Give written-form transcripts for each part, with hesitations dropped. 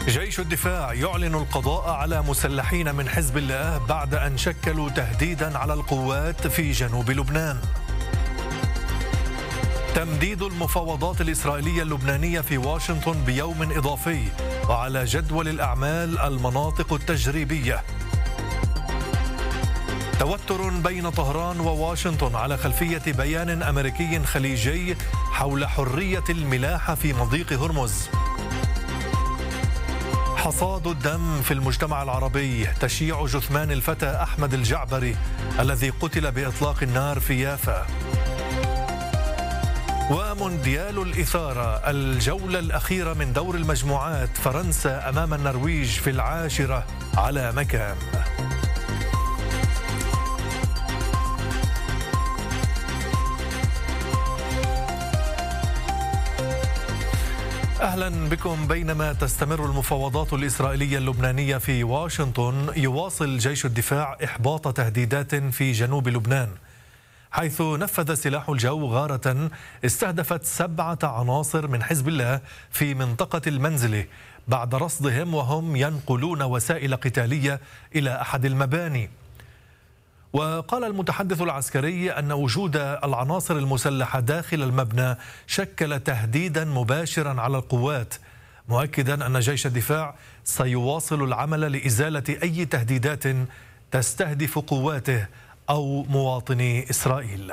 جيش الدفاع يعلن القضاء على مسلحين من حزب الله بعد أن شكلوا تهديدا على القوات في جنوب لبنان. تمديد المفاوضات الإسرائيلية اللبنانية في واشنطن بيوم إضافي، وعلى جدول الأعمال المناطق التجريبية. توتر بين طهران وواشنطن على خلفية بيان أمريكي خليجي حول حرية الملاحة في مضيق هرمز. حصاد الدم في المجتمع العربي، تشييع جثمان الفتى أحمد الجعبري الذي قتل بإطلاق النار في يافا. ومونديال الإثارة، الجولة الأخيرة من دور المجموعات، فرنسا أمام النرويج في 10 على مكان. أهلا بكم. بينما تستمر المفاوضات الإسرائيلية اللبنانية في واشنطن، يواصل جيش الدفاع إحباط تهديدات في جنوب لبنان، حيث نفذ سلاح الجو غارة استهدفت 7 عناصر من حزب الله في منطقة المنزلة بعد رصدهم وهم ينقلون وسائل قتالية إلى أحد المباني. وقال المتحدث العسكري أن وجود العناصر المسلحة داخل المبنى شكل تهديدا مباشرا على القوات، مؤكدا أن جيش الدفاع سيواصل العمل لإزالة أي تهديدات تستهدف قواته أو مواطني إسرائيل.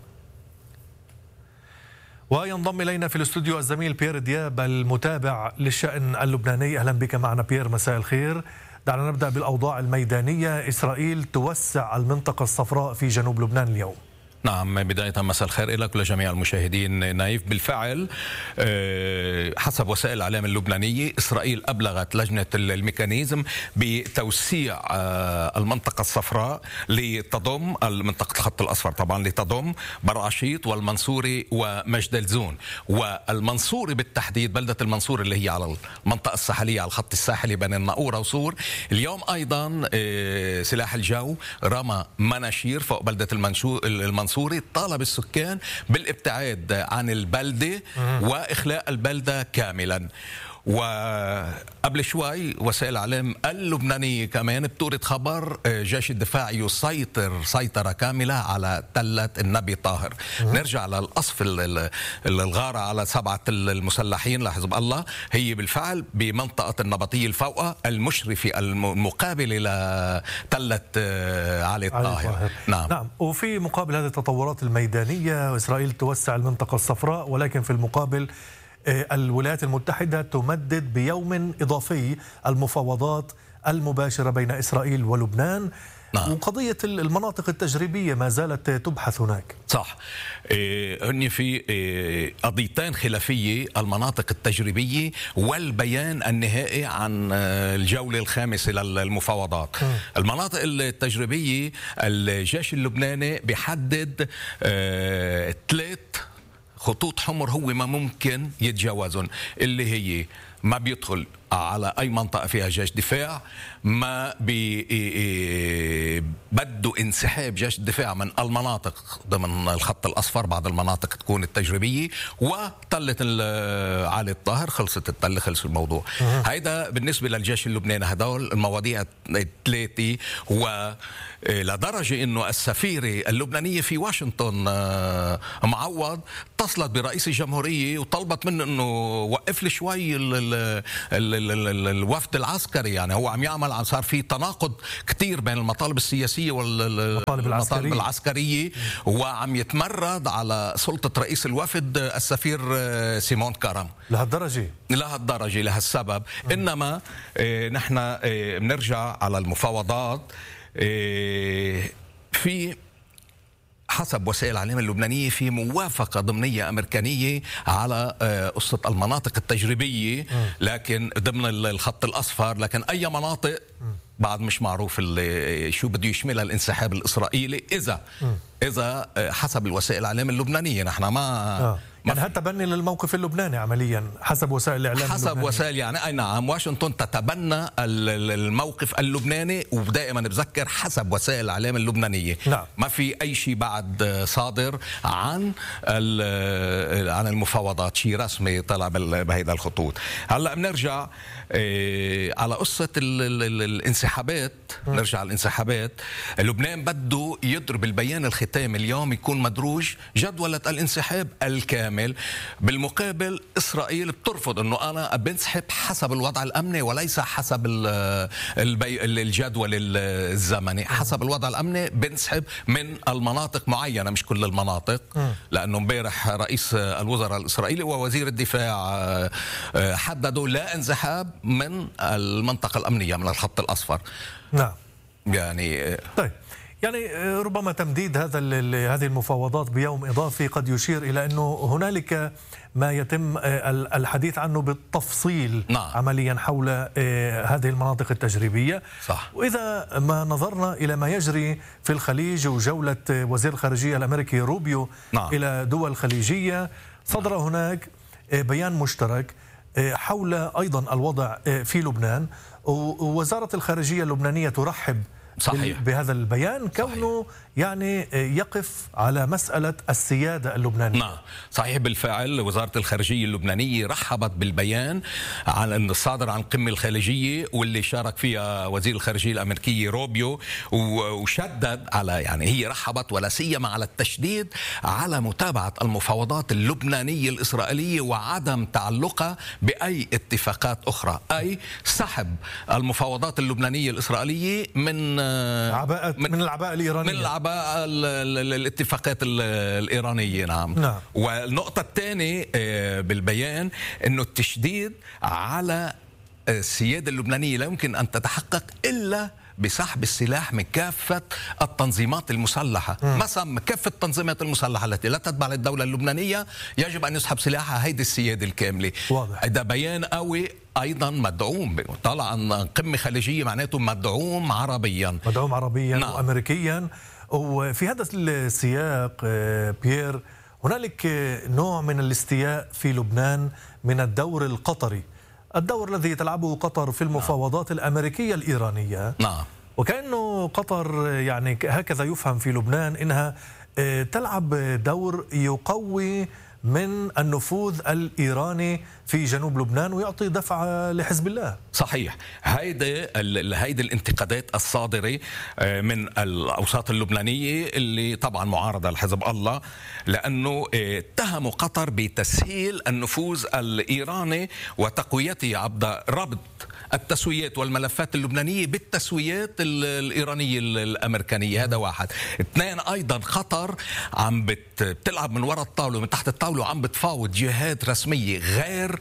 وينضم إلينا في الاستوديو الزميل بيير دياب المتابع للشأن اللبناني. أهلا بك معنا بيير، مساء الخير. دعنا نبدأ بالأوضاع الميدانية. إسرائيل توسع المنطقة الصفراء في جنوب لبنان اليوم. نعم، بداية مساء الخير لك ولجميع المشاهدين. نايف، بالفعل حسب وسائل الإعلام اللبنانية، إسرائيل أبلغت لجنة الميكانيزم بتوسيع المنطقة الصفراء لتضم منطقة الخط الأصفر، طبعا لتضم برعشيط والمنصوري ومجد الزون. والمنصوري بالتحديد، بلدة المنصوري اللي هي على المنطقة الساحلية على الخط الساحلي بين الناقورة وصور. اليوم أيضا سلاح الجو رمى مناشير فوق بلدة المنصوري، طالب السكان بالابتعاد عن البلدة وإخلاء البلدة كاملا. وقبل شوي وسائل الإعلام اللبنانية كمان بتورد خبر جيش الدفاع يسيطر سيطرة كاملة على تلة النبي طاهر. نرجع للأصف الغارة على 7 المسلحين لحزب الله، هي بالفعل بمنطقة النبطية الفوقة المشرفة المقابلة لتلة علي الطاهر. نعم. وفي مقابل هذه التطورات الميدانية، إسرائيل توسع المنطقة الصفراء، ولكن في المقابل الولايات المتحدة تمدد بيوم إضافي المفاوضات المباشرة بين إسرائيل ولبنان. نعم. وقضية المناطق التجريبية ما زالت تبحث هناك. صح، هن في قضيتين خلافية، المناطق التجريبية والبيان النهائي عن الجولة الخامسة للمفاوضات. المناطق التجريبية الجيش اللبناني بيحدد 3 خطوط حمر هو ما ممكن يتجاوزهم، اللي هي ما بيدخل على أي منطقة فيها جيش دفاع، ما بده انسحاب جيش الدفاع من المناطق ضمن الخط الأصفر، بعض المناطق تكون التجريبية، وطلة علي الطاهر خلصت الطلة، خلص الموضوع. هيدا بالنسبة للجيش اللبناني، هدول المواضيع 3. ولدرجة أنه السفيرة اللبنانية في واشنطن معوض اتصلت برئيس الجمهورية وطلبت منه أنه وقف لي شوي الوفد العسكري. يعني هو عم يعمل، صار في تناقض كتير بين المطالب السياسية والمطالب العسكرية، وعم يتمرد على سلطة رئيس الوفد السفير سيمون كرم لهالدرجة لهالسبب. إنما نحن بنرجع على المفاوضات. في حسب وسائل الإعلام اللبنانية في موافقة ضمنية أمريكانية على قصة المناطق التجريبية، لكن ضمن الخط الأصفر، لكن أي مناطق بعد مش معروف شو بده يشملها الانسحاب الإسرائيلي إذا حسب الوسائل الإعلام اللبنانية. نحن ما يعني هذا تبني للموقف اللبناني عمليا حسب وسائل الإعلام حسب اللبناني. وسائل يعني أي نعم، واشنطن تتبنى الموقف اللبناني، ودائما بذكر حسب وسائل الإعلام اللبنانية. نعم. ما في أي شيء بعد صادر عن المفاوضات، شيء رسمي طلع بهيدا الخطوط. هلا بنرجع على قصة الانسحابات. نرجع على الانسحابات. لبنان بده يضرب البيان الختامي اليوم يكون مدروج جدولة الانسحاب الكامل. بالمقابل إسرائيل بترفض أنه أنا بنسحب حسب الوضع الأمني وليس حسب الجدول الزمني. حسب الوضع الأمني بنسحب من المناطق معينة، مش كل المناطق، لأنه امبارح رئيس الوزراء الإسرائيلي ووزير الدفاع حددوا لا انسحاب من المنطقة الأمنية من الخط الأصفر. نعم. يعني طيب، يعني ربما تمديد هذه المفاوضات بيوم إضافي قد يشير إلى أنه هنالك ما يتم الحديث عنه بالتفصيل. نعم. عمليا حول هذه المناطق التجريبية. صح. وإذا ما نظرنا إلى ما يجري في الخليج وجولة وزير الخارجية الأمريكي روبيو نعم. إلى دول خليجية، صدر هناك بيان مشترك حول أيضا الوضع في لبنان، ووزارة الخارجية اللبنانية ترحب صحيح بهذا البيان كونه يعني يقف على مسألة السيادة اللبنانية. نعم صحيح. بالفعل وزارة الخارجية اللبنانية رحبت بالبيان عن الصادر عن القمة الخليجية واللي شارك فيها وزير الخارجية الأمريكي روبيو، وشدد على يعني هي رحبت ولا سيما على التشديد على متابعة المفاوضات اللبنانية الإسرائيلية وعدم تعلقها بأي اتفاقات أخرى، أي سحب المفاوضات اللبنانية الإسرائيلية من العباءة الإيرانية، من العباءة الاتفاقات الإيرانية. نعم. والنقطة الثانية بالبيان أنه التشديد على السيادة اللبنانية لا يمكن أن تتحقق إلا بسحب السلاح من كافة التنظيمات المسلحة. مثلا كافة التنظيمات المسلحة التي لا تتبع للدولة اللبنانية يجب أن يسحب سلاحها. هيدي السيادة الكاملة. واضح. هذا بيان قوي أيضا مدعوم، طلع عن قمة خليجية معناته مدعوم عربيا. نعم. وأمريكيا. وفي هذا السياق بيير، هنالك نوع من الاستياء في لبنان من الدور القطري، الدور الذي تلعبه قطر في المفاوضات الأمريكية الإيرانية. نعم. وكأنه قطر يعني هكذا يفهم في لبنان إنها تلعب دور يقوي من النفوذ الإيراني في جنوب لبنان ويعطي دفعة لحزب الله. صحيح. هيدي الانتقادات الصادرة من الأوساط اللبنانية اللي طبعا معارضة لحزب الله، لأنه اتهموا قطر بتسهيل النفوذ الإيراني وتقويته عبر ربط التسويات والملفات اللبنانية بالتسويات الإيرانية الأمريكانية. هذا واحد. اثنين، أيضا قطر عم بتلعب من وراء الطاولة ومن تحت الطاولة وعم بتفاوض جهات رسمية غير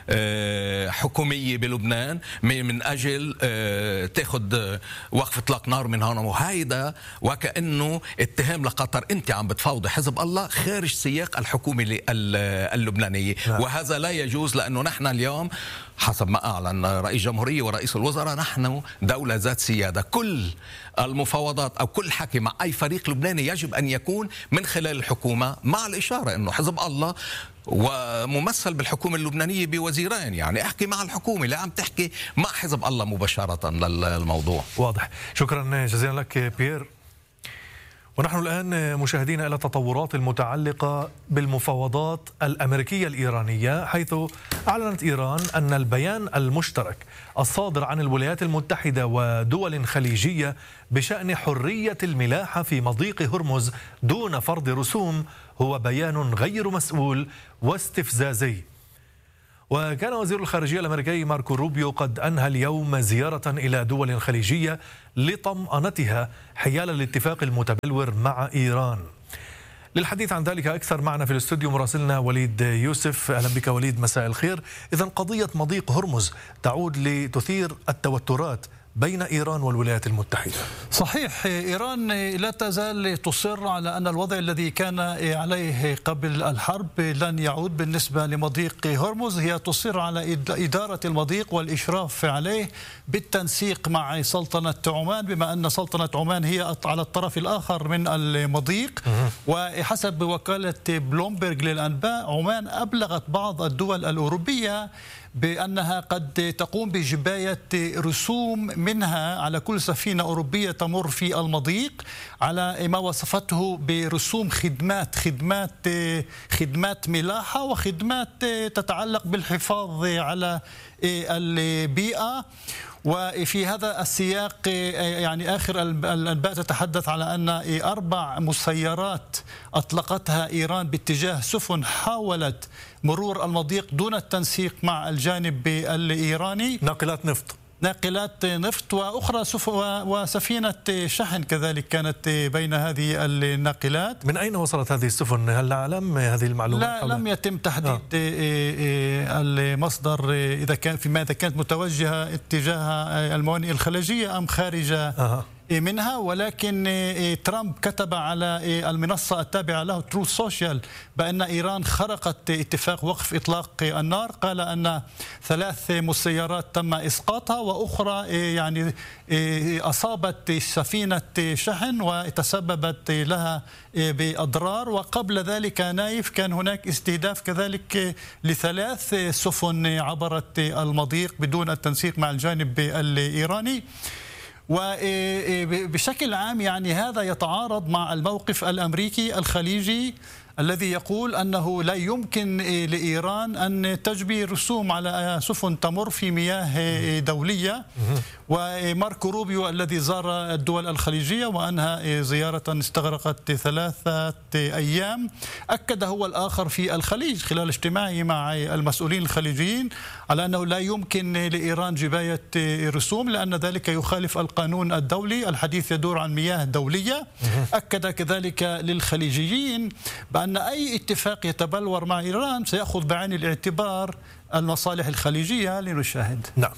حكومية بلبنان من أجل تأخذ وقف إطلاق نار من هون وهيدا، وكأنه اتهام لقطر أنت عم بتفاوضي حزب الله خارج سياق الحكومة اللبنانية. وهذا لا يجوز، لأنه نحن اليوم حسب ما أعلن رئيس جمهورية ورئيس الوزراء نحن دولة ذات سيادة. كل المفاوضات أو كل حكي مع أي فريق لبناني يجب أن يكون من خلال الحكومة، مع الإشارة أنه حزب الله وممثل بالحكومة اللبنانية يعني احكي مع الحكومة، لا عم تحكي مع حزب الله مباشرة للموضوع. واضح. شكرا جزيلا لك بيير. ونحن الآن مشاهدين إلى التطورات المتعلقة بالمفاوضات الأمريكية الإيرانية، حيث أعلنت إيران أن البيان المشترك الصادر عن الولايات المتحدة ودول خليجية بشأن حرية الملاحة في مضيق هرمز دون فرض رسوم هو بيان غير مسؤول واستفزازي. وكان وزير الخارجية الأمريكي ماركو روبيو قد أنهى اليوم زيارة إلى دول خليجية لطمأنتها حيال الاتفاق المتبلور مع إيران. للحديث عن ذلك أكثر معنا في الاستوديو مراسلنا وليد يوسف. أهلا بك وليد، مساء الخير. إذن قضية مضيق هرمز تعود لتثير التوترات بين إيران والولايات المتحدة. صحيح، إيران لا تزال تصر على أن الوضع الذي كان عليه قبل الحرب لن يعود بالنسبة لمضيق هرمز. هي تصر على إدارة المضيق والإشراف عليه بالتنسيق مع سلطنة عمان، بما أن سلطنة عمان هي على الطرف الآخر من المضيق. وحسب وكالة بلومبرج للأنباء، عمان أبلغت بعض الدول الأوروبية بأنها قد تقوم بجباية رسوم منها على كل سفينة أوروبية تمر في المضيق على ما وصفته برسوم خدمات ملاحة وخدمات تتعلق بالحفاظ على البيئة. وفي هذا السياق يعني آخر الأنباء تتحدث على أن 4 مسيرات أطلقتها إيران باتجاه سفن حاولت مرور المضيق دون التنسيق مع الجانب الإيراني، ناقلات نفط وأخرى وسفينة شحن كذلك كانت بين هذه الناقلات. من أين وصلت هذه السفن؟ هل نعلم هذه المعلومات؟ لا، لم يتم تحديد المصدر إذا كانت متوجهة اتجاه الموانئ الخليجية أم خارج منها. ولكن ترامب كتب على المنصة التابعة له تروث سوشيال بأن إيران خرقت اتفاق وقف إطلاق النار. قال أن 3 مسيرات تم إسقاطها وأخرى يعني أصابت سفينة شحن وتسببت لها بأضرار. وقبل ذلك نايف كان هناك استهداف كذلك ل3 سفن عبرت المضيق بدون التنسيق مع الجانب الإيراني. وبشكل عام يعني هذا يتعارض مع الموقف الأمريكي الخليجي الذي يقول أنه لا يمكن لإيران أن تجبي رسوم على سفن تمر في مياه دولية. وماركو روبيو الذي زار الدول الخليجية وأنهى زيارة استغرقت 3 أيام أكد هو الآخر في الخليج خلال اجتماعه مع المسؤولين الخليجيين على أنه لا يمكن لإيران جباية رسوم لأن ذلك يخالف القانون الدولي، الحديث يدور عن مياه دولية. أكد كذلك للخليجيين بأن أي اتفاق يتبلور مع إيران سيأخذ بعين الاعتبار المصالح الخليجية. لنشاهد. نعم.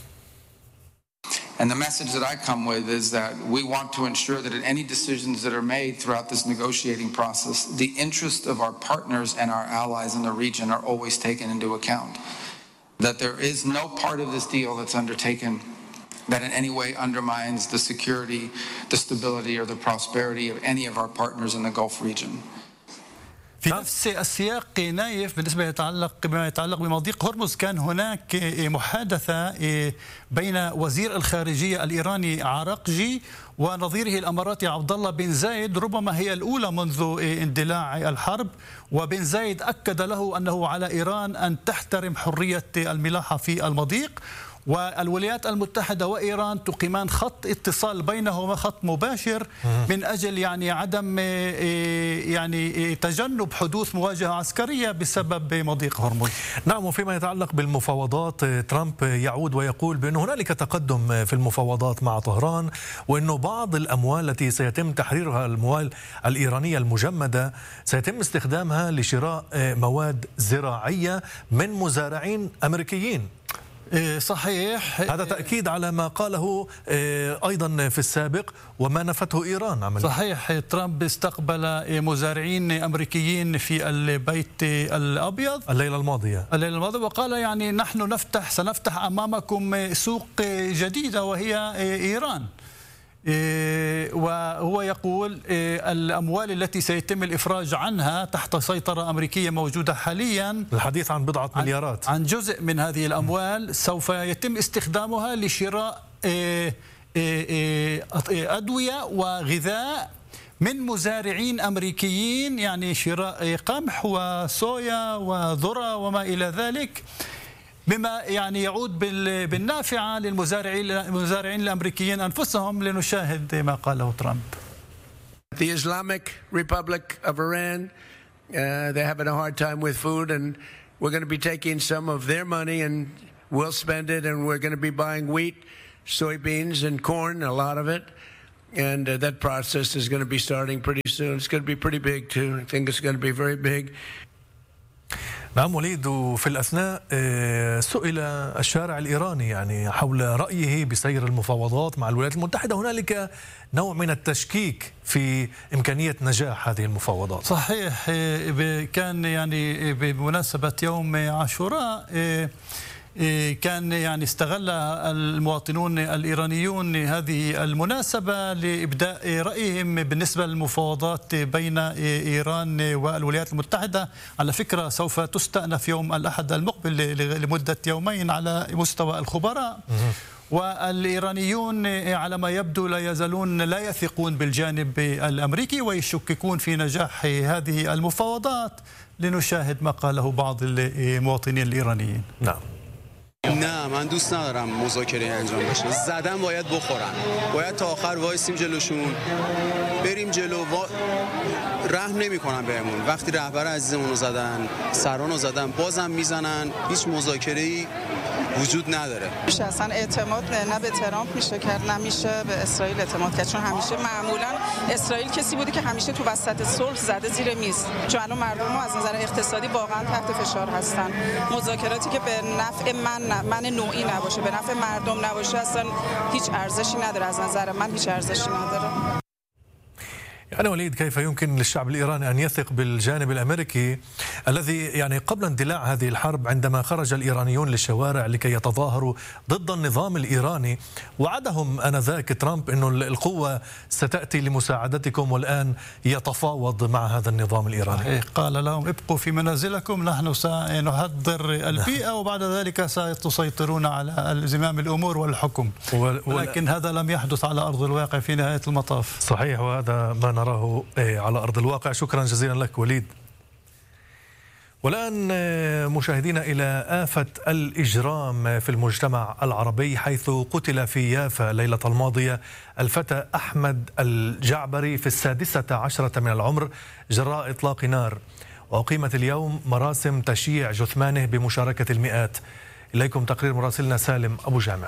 And the message that I come with is that we want to ensure that in any decisions that are made throughout this negotiating process, the interest of our partners and our allies in the region are always taken into account. That there is no part of this deal that's undertaken that in any way undermines the security, the stability, or the prosperity of any of our partners in the Gulf region. في نفس السياق نايف بالنسبة بما يتعلق بمضيق هرمز، كان هناك محادثة بين وزير الخارجية الإيراني عراقجي ونظيره الأماراتي عبد الله بن زايد، ربما هي الأولى منذ اندلاع الحرب. وبن زايد أكد له أنه على إيران أن تحترم حرية الملاحة في المضيق، والولايات المتحدة وإيران تقيمان خط اتصال بينهما، خط مباشر من أجل يعني عدم يعني تجنب حدوث مواجهة عسكرية بسبب مضيق هرمز. نعم. وفيما يتعلق بالمفاوضات، ترامب يعود ويقول بأن هنالك تقدم في المفاوضات مع طهران، وأنه بعض الأموال التي سيتم تحريرها، الأموال الإيرانية المجمدة، سيتم استخدامها لشراء مواد زراعية من مزارعين أمريكيين. صحيح، هذا تأكيد على ما قاله أيضا في السابق وما نفته إيران عمليا. صحيح، ترامب استقبل مزارعين أمريكيين في البيت الأبيض الليلة الماضية وقال يعني نحن سنفتح أمامكم سوق جديدة وهي إيران. وهو يقول الأموال التي سيتم الإفراج عنها تحت سيطرة أمريكية موجودة حاليا، الحديث عن بضعة مليارات، عن جزء من هذه الأموال سوف يتم استخدامها لشراء أدوية وغذاء من مزارعين أمريكيين، يعني شراء قمح وصويا وذرة وما إلى ذلك، بما يعني يعود بالنافعة للمزارعين الأمريكيين أنفسهم. لنشاهد ما قاله ترامب. The Islamic Republic of Iran, they're having a hard time with food, and we're going to be taking some of their money and we'll spend it, and we're going to be buying wheat, soybeans, and corn, a lot of it. And that process is going to be starting pretty soon. It's going to be pretty big too. I think it's going to be very big. نعم وليد، وفي الأثناء سئل الشارع الإيراني يعني حول رأيه بسير المفاوضات مع الولايات المتحدة. هنالك نوع من التشكيك في إمكانية نجاح هذه المفاوضات. صحيح، كان يعني بمناسبة يوم عاشوراء كان يعني استغل المواطنون الإيرانيون هذه المناسبة لإبداء رأيهم بالنسبة للمفاوضات بين إيران والولايات المتحدة. على فكرة سوف تستأنف يوم الأحد المقبل لمدة يومين على مستوى الخبراء، والإيرانيون على ما يبدو لا يزالون لا يثقون بالجانب الأمريكي ويشككون في نجاح هذه المفاوضات. لنشاهد ما قاله بعض المواطنين الإيرانيين. نعم. نه من دوست ندارم مذاکره انجام بشه. زدن باید بخورن. باید تا آخر وایسیم جلوشون. بریم جلو رحم نمی‌کنن بهمون. وقتی رهبر عزیزمون رو زدن، سرانو زدن، بازم میزنن. هیچ مذاکره‌ای وجود نداره. میشه اصلا اعتماد نه به ترامپ میشه کرد، نمیشه به اسرائیل اعتماد کرد، چون همیشه معمولا اسرائیل کسی بوده که همیشه تو وسط صلح زده زیر میز. چون الان مردم از نظر اقتصادی واقعا تحت فشار هستن. مذاکراتی که به نفع من نوعی نباشه، به نفع مردم نباشه، اصلا هیچ ارزشی نداره. از نظر من هیچ ارزشی نداره. يعني وليد، كيف يمكن للشعب الإيراني أن يثق بالجانب الأمريكي الذي يعني قبل اندلاع هذه الحرب عندما خرج الإيرانيون للشوارع لكي يتظاهروا ضد النظام الإيراني وعدهم آنذاك ترامب أنه القوة ستأتي لمساعدتكم والآن يتفاوض مع هذا النظام الإيراني؟ قال لهم ابقوا في منازلكم، نحن سنهدر البيئة وبعد ذلك ستسيطرون على زمام الأمور والحكم. ولكن هذا لم يحدث على أرض الواقع في نهاية المطاف. صحيح، وهذا ما نراه على أرض الواقع. شكرا جزيلا لك وليد. والآن مشاهدينا إلى آفة الإجرام في المجتمع العربي، حيث قتل في يافا ليلة الماضية الفتى أحمد الجعبري في 16 من العمر جراء إطلاق نار، وأقيمت اليوم مراسم تشييع جثمانه بمشاركة المئات. إليكم تقرير مراسلنا سالم أبو جامع.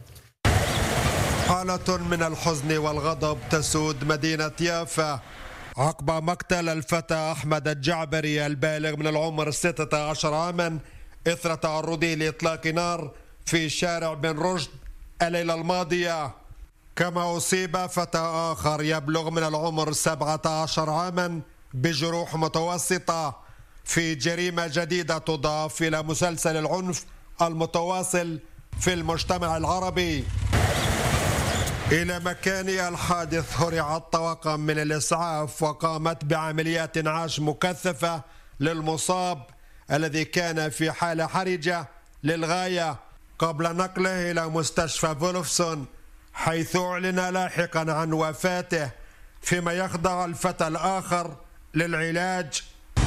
حالة من الحزن والغضب تسود مدينة يافا عقب مقتل الفتى أحمد الجعبري البالغ من العمر 16 عاما إثر تعرضه لإطلاق نار في شارع بن رشد الليلة الماضية. كما أصيب فتى آخر يبلغ من العمر 17 عاما بجروح متوسطة في جريمة جديدة تضاف إلى مسلسل العنف المتواصل في المجتمع العربي. إلى مكان الحادث هرعت طواقم من الإسعاف وقامت بعمليات إنعاش مكثفة للمصاب الذي كان في حالة حرجة للغاية قبل نقله إلى مستشفى فولفسون، حيث أعلن لاحقا عن وفاته، فيما يخضع الفتى الآخر للعلاج.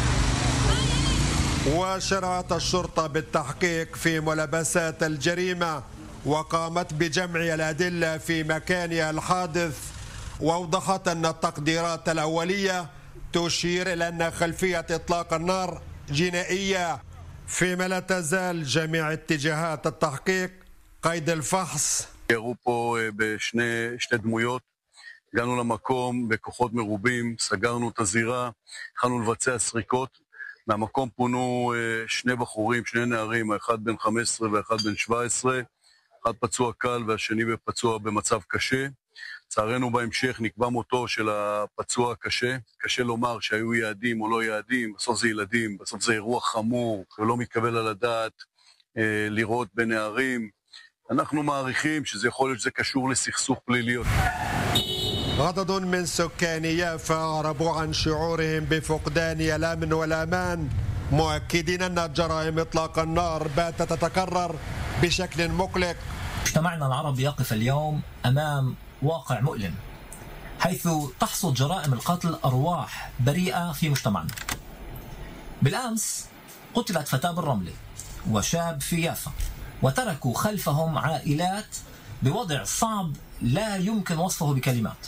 وشرعت الشرطة بالتحقيق في ملابسات الجريمة وقامت بجمع الأدلة في مكان الحادث، وأوضحت أن التقديرات الأولية تشير إلى أن خلفية إطلاق النار جنائية، فيما لا תזל جميع اتجاهات التحقيق قيد الفحص. ירו פה בשתי דמויות, הגענו למקום בכוחות מרובים, סגרנו את הזירה, התחלנו לבצע סריקות. מהמקום פונו שני בחורים, שני נערים, האחד בן 15 ואחד בן 17, אחד פצוע קל והשני פצוע במצב קשה. לצערנו בהמשך נקבע מותו של הפצוע הקשה. קשה לומר שהיו יעדים או לא יעדים, בסוף זה ילדים, בסוף זה אירוע חמור ולא מתקבל על הדעת לראות בנערים. אנחנו מעריכים שזה יכול להיות שזה קשור לסכסוך פליליות. عدد من سكان يافا أعربوا عن شعورهم بفقدان الأمن والأمان، مؤكدين أن جرائم إطلاق النار باتت تتكرر بشكل مقلق. مجتمعنا العربي يقف اليوم أمام واقع مؤلم، حيث تحصد جرائم القتل أرواح بريئة في مجتمعنا. بالأمس قتلت فتاة بالرملة وشاب في يافا، وتركوا خلفهم عائلات بوضع صعب لا يمكن وصفه بكلمات.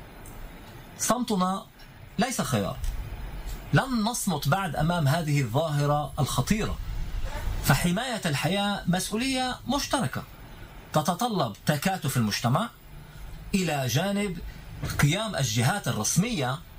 صمتنا ليس خيار، لن نصمت بعد أمام هذه الظاهرة الخطيرة، فحماية الحياة مسؤولية مشتركة تتطلب تكاتف المجتمع إلى جانب قيام الجهات الرسمية